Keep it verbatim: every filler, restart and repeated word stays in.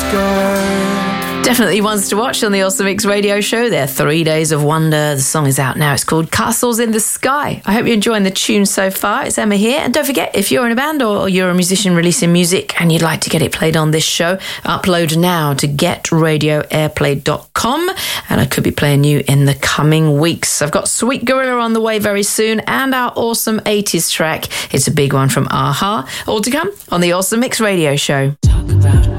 Definitely ones to watch on the Awesome Mix radio show. They're Three Days of Wonder. The song is out now. It's called Castles in the Sky. I hope you're enjoying the tune so far. It's Emma here. And don't forget, if you're in a band or you're a musician releasing music and you'd like to get it played on this show, upload now to get radio airplay dot com. And I could be playing you in the coming weeks. I've got Sweet Gorilla on the way very soon and our awesome eighties track. It's a big one from a-ha. All to come on the Awesome Mix radio show. Talk about